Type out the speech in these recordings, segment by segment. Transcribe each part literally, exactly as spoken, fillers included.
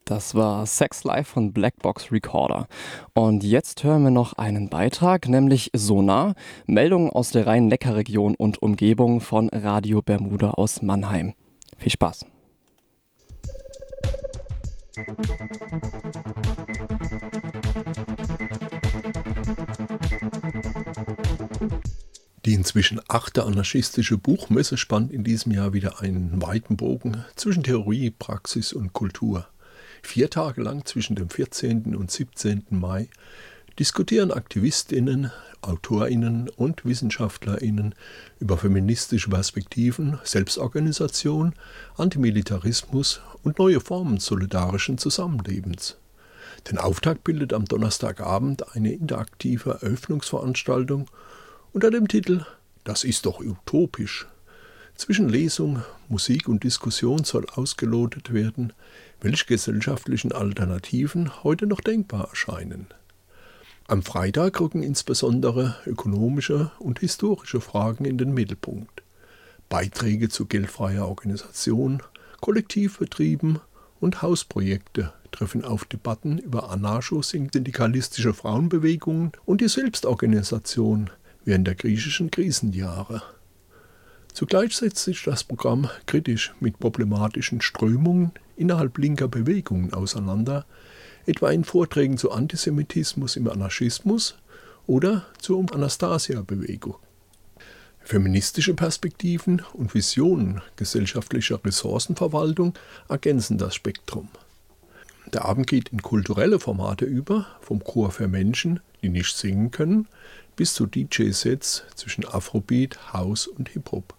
Das war Sex Life von Blackbox Recorder. Und jetzt hören wir noch einen Beitrag, nämlich Sonar, Meldungen aus der Rhein-Neckar-Region und Umgebung von Radio Bermuda aus Mannheim. Viel Spaß. Die inzwischen achte anarchistische Buchmesse spannt in diesem Jahr wieder einen weiten Bogen zwischen Theorie, Praxis und Kultur. Vier Tage lang zwischen dem vierzehnten und siebzehnten Mai diskutieren AktivistInnen, AutorInnen und WissenschaftlerInnen über feministische Perspektiven, Selbstorganisation, Antimilitarismus und neue Formen solidarischen Zusammenlebens. Den Auftakt bildet am Donnerstagabend eine interaktive Eröffnungsveranstaltung unter dem Titel »Das ist doch utopisch«. Zwischen Lesung, Musik und Diskussion soll ausgelotet werden, welche gesellschaftlichen Alternativen heute noch denkbar erscheinen. Am Freitag rücken insbesondere ökonomische und historische Fragen in den Mittelpunkt. Beiträge zu geldfreier Organisation, Kollektivbetrieben und Hausprojekte treffen auf Debatten über anarcho-syndikalistische Frauenbewegungen und die Selbstorganisation während der griechischen Krisenjahre. Zugleich setzt sich das Programm kritisch mit problematischen Strömungen innerhalb linker Bewegungen auseinander, etwa in Vorträgen zu Antisemitismus im Anarchismus oder zur Anastasia-Bewegung. Feministische Perspektiven und Visionen gesellschaftlicher Ressourcenverwaltung ergänzen das Spektrum. Der Abend geht in kulturelle Formate über, vom Chor für Menschen, die nicht singen können, bis zu D J-Sets zwischen Afrobeat, House und Hip-Hop.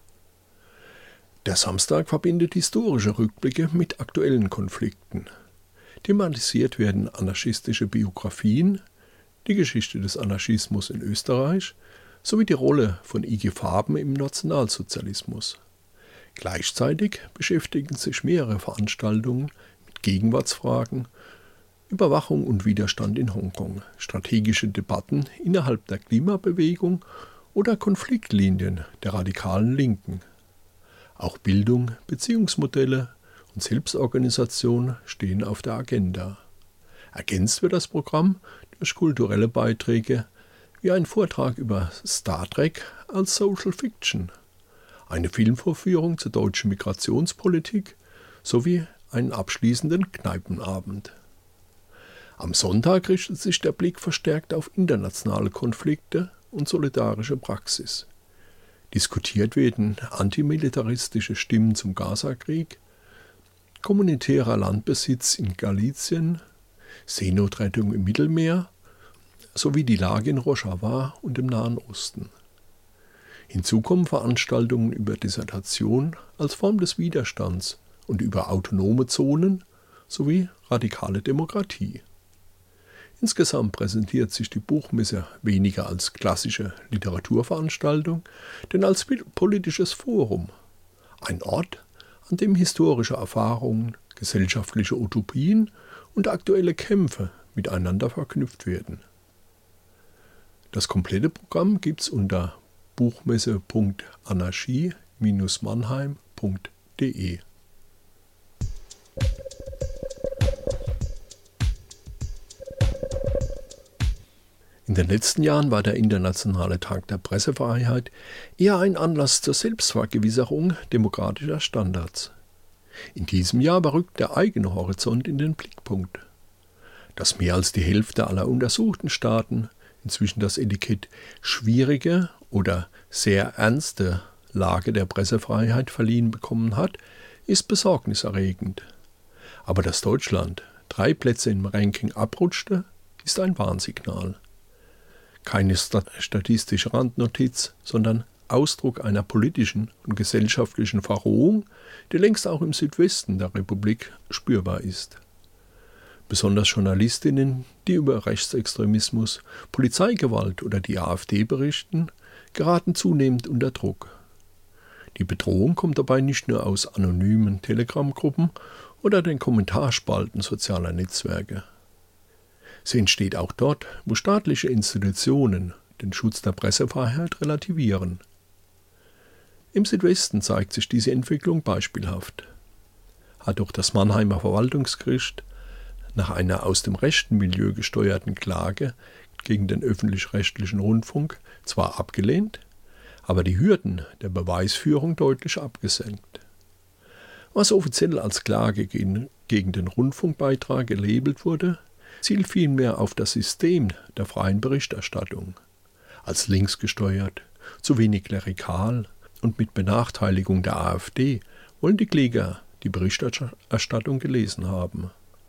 Der Samstag verbindet historische Rückblicke mit aktuellen Konflikten. Thematisiert werden anarchistische Biografien, die Geschichte des Anarchismus in Österreich sowie die Rolle von I G Farben im Nationalsozialismus. Gleichzeitig beschäftigen sich mehrere Veranstaltungen mit Gegenwartsfragen, Überwachung und Widerstand in Hongkong, strategische Debatten innerhalb der Klimabewegung oder Konfliktlinien der radikalen Linken. Auch Bildung, Beziehungsmodelle und Selbstorganisation stehen auf der Agenda. Ergänzt wird das Programm durch kulturelle Beiträge wie ein Vortrag über Star Trek als Social Fiction, eine Filmvorführung zur deutschen Migrationspolitik sowie einen abschließenden Kneipenabend. Am Sonntag richtet sich der Blick verstärkt auf internationale Konflikte und solidarische Praxis. Diskutiert werden antimilitaristische Stimmen zum Gaza-Krieg, kommunitärer Landbesitz in Galizien, Seenotrettung im Mittelmeer sowie die Lage in Rojava und im Nahen Osten. Hinzu kommen Veranstaltungen über Dissertation als Form des Widerstands und über autonome Zonen sowie radikale Demokratie. Insgesamt präsentiert sich die Buchmesse weniger als klassische Literaturveranstaltung, denn als politisches Forum. Ein Ort, an dem historische Erfahrungen, gesellschaftliche Utopien und aktuelle Kämpfe miteinander verknüpft werden. Das komplette Programm gibt's unter buchmesse punkt anarchie Bindestrich mannheim punkt de. In den letzten Jahren war der Internationale Tag der Pressefreiheit eher ein Anlass zur Selbstvergewisserung demokratischer Standards. In diesem Jahr rückt der eigene Horizont in den Blickpunkt. Dass mehr als die Hälfte aller untersuchten Staaten inzwischen das Etikett schwierige oder sehr ernste Lage der Pressefreiheit verliehen bekommen hat, ist besorgniserregend. Aber dass Deutschland drei Plätze im Ranking abrutschte, ist ein Warnsignal. Keine statistische Randnotiz, sondern Ausdruck einer politischen und gesellschaftlichen Verrohung, die längst auch im Südwesten der Republik spürbar ist. Besonders Journalistinnen, die über Rechtsextremismus, Polizeigewalt oder die AfD berichten, geraten zunehmend unter Druck. Die Bedrohung kommt dabei nicht nur aus anonymen Telegram-Gruppen oder den Kommentarspalten sozialer Netzwerke. Sie entsteht auch dort, wo staatliche Institutionen den Schutz der Pressefreiheit relativieren. Im Südwesten zeigt sich diese Entwicklung beispielhaft. Hat doch das Mannheimer Verwaltungsgericht nach einer aus dem rechten Milieu gesteuerten Klage gegen den öffentlich-rechtlichen Rundfunk zwar abgelehnt, aber die Hürden der Beweisführung deutlich abgesenkt. Was offiziell als Klage gegen, gegen den Rundfunkbeitrag gelabelt wurde, zielt vielmehr auf das System der freien Berichterstattung. Als linksgesteuert, zu wenig klerikal und mit Benachteiligung der AfD wollen die Kläger die Berichterstattung gelesen haben.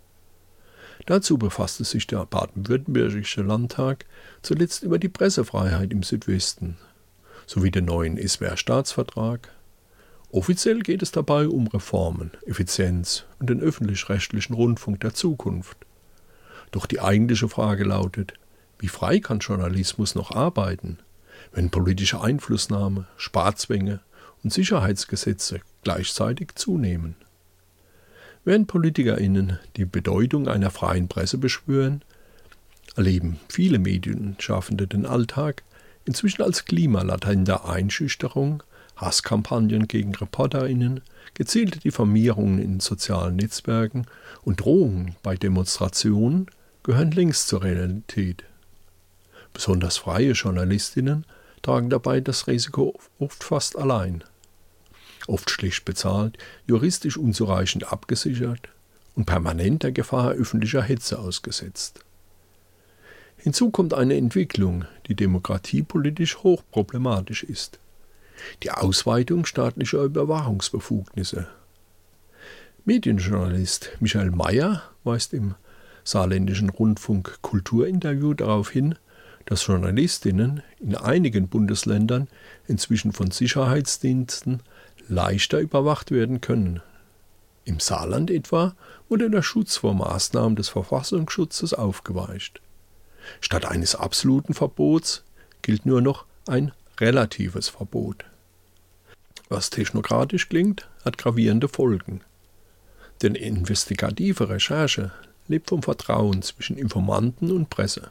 Dazu befasste sich der baden-württembergische Landtag zuletzt über die Pressefreiheit im Südwesten sowie den neuen S W R-Staatsvertrag. Offiziell geht es dabei um Reformen, Effizienz und den öffentlich-rechtlichen Rundfunk der Zukunft. Doch die eigentliche Frage lautet, wie frei kann Journalismus noch arbeiten, wenn politische Einflussnahme, Sparzwänge und Sicherheitsgesetze gleichzeitig zunehmen? Während PolitikerInnen die Bedeutung einer freien Presse beschwören, erleben viele Medienschaffende den Alltag inzwischen als Klima latenter Einschüchterung, Hasskampagnen gegen ReporterInnen, gezielte Diffamierungen in sozialen Netzwerken und Drohungen bei Demonstrationen gehören längst zur Realität. Besonders freie JournalistInnen tragen dabei das Risiko oft fast allein. Oft schlecht bezahlt, juristisch unzureichend abgesichert und permanent der Gefahr öffentlicher Hetze ausgesetzt. Hinzu kommt eine Entwicklung, die demokratiepolitisch hochproblematisch ist: die Ausweitung staatlicher Überwachungsbefugnisse. Medienjournalist Michael Mayer weist im saarländischen Rundfunk Kulturinterview darauf hin, dass JournalistInnen in einigen Bundesländern inzwischen von Sicherheitsdiensten leichter überwacht werden können. Im Saarland etwa wurde der Schutz vor Maßnahmen des Verfassungsschutzes aufgeweicht. Statt eines absoluten Verbots gilt nur noch ein relatives Verbot. Was technokratisch klingt, hat gravierende Folgen. Denn investigative Recherche lebt vom Vertrauen zwischen Informanten und Presse.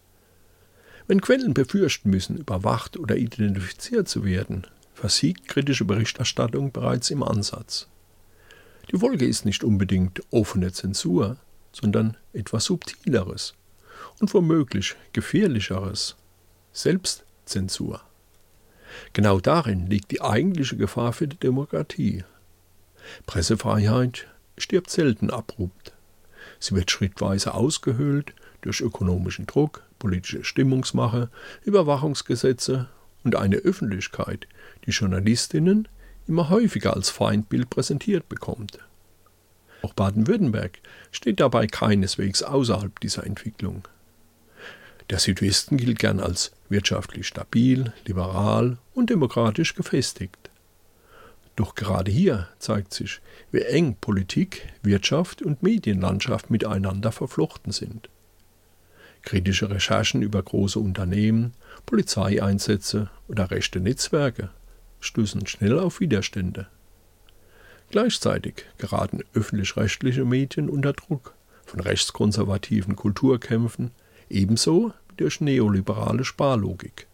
Wenn Quellen befürchten müssen, überwacht oder identifiziert zu werden, versiegt kritische Berichterstattung bereits im Ansatz. Die Folge ist nicht unbedingt offene Zensur, sondern etwas Subtileres und womöglich gefährlicheres: Selbstzensur. Genau darin liegt die eigentliche Gefahr für die Demokratie. Pressefreiheit stirbt selten abrupt. Sie wird schrittweise ausgehöhlt durch ökonomischen Druck, politische Stimmungsmache, Überwachungsgesetze und eine Öffentlichkeit, die JournalistInnen immer häufiger als Feindbild präsentiert bekommt. Auch Baden-Württemberg steht dabei keineswegs außerhalb dieser Entwicklung. Der Südwesten gilt gern als wirtschaftlich stabil, liberal und demokratisch gefestigt. Doch gerade hier zeigt sich, wie eng Politik, Wirtschaft und Medienlandschaft miteinander verflochten sind. Kritische Recherchen über große Unternehmen, Polizeieinsätze oder rechte Netzwerke stößen schnell auf Widerstände. Gleichzeitig geraten öffentlich-rechtliche Medien unter Druck von rechtskonservativen Kulturkämpfen, ebenso wie durch neoliberale Sparlogik.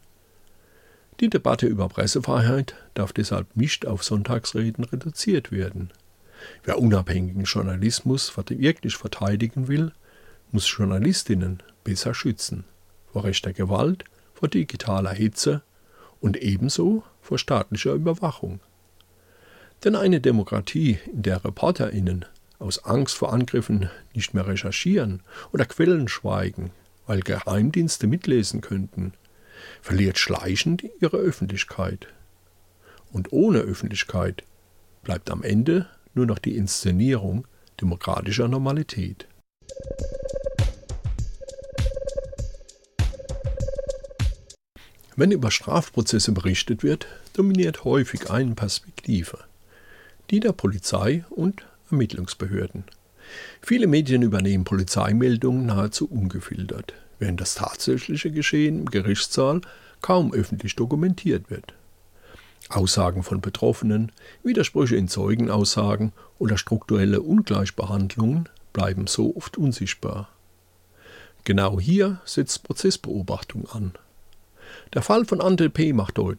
Die Debatte über Pressefreiheit darf deshalb nicht auf Sonntagsreden reduziert werden. Wer unabhängigen Journalismus wirklich verteidigen will, muss JournalistInnen besser schützen, vor rechter Gewalt, vor digitaler Hetze und ebenso vor staatlicher Überwachung. Denn eine Demokratie, in der ReporterInnen aus Angst vor Angriffen nicht mehr recherchieren oder Quellen schweigen, weil Geheimdienste mitlesen könnten, verliert schleichend ihre Öffentlichkeit. Und ohne Öffentlichkeit bleibt am Ende nur noch die Inszenierung demokratischer Normalität. Wenn über Strafprozesse berichtet wird, dominiert häufig eine Perspektive: die der Polizei und Ermittlungsbehörden. Viele Medien übernehmen Polizeimeldungen nahezu ungefiltert, während das tatsächliche Geschehen im Gerichtssaal kaum öffentlich dokumentiert wird. Aussagen von Betroffenen, Widersprüche in Zeugenaussagen oder strukturelle Ungleichbehandlungen bleiben so oft unsichtbar. Genau hier setzt Prozessbeobachtung an. Der Fall von André P. macht deutlich,